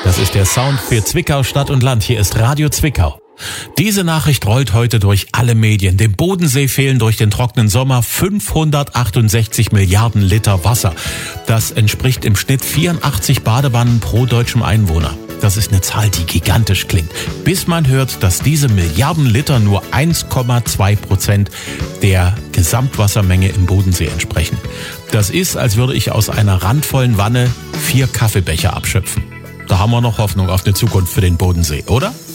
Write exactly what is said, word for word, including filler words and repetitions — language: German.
Das ist der Sound für Zwickau, Stadt und Land. Hier ist Radio Zwickau. Diese Nachricht rollt heute durch alle Medien. Dem Bodensee fehlen durch den trockenen Sommer fünfhundertachtundsechzig Milliarden Liter Wasser. Das entspricht im Schnitt vierundachtzig Badewannen pro deutschem Einwohner. Das ist eine Zahl, die gigantisch klingt. Bis man hört, dass diese Milliarden Liter nur eins Komma zwei Prozent der Gesamtwassermenge im Bodensee entsprechen. Das ist, als würde ich aus einer randvollen Wanne vier Kaffeebecher abschöpfen. Da haben wir noch Hoffnung auf eine Zukunft für den Bodensee, oder?